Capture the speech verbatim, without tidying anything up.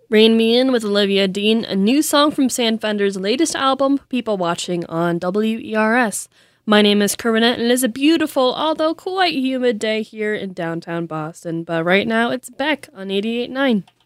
Rain Me In with Olivia Dean, a new song from Sam Fender's latest album, People Watching, on W E R S. My name is Corinette, and it is a beautiful, although quite humid day here in downtown Boston. But right now, it's Beck on eighty-eight point nine.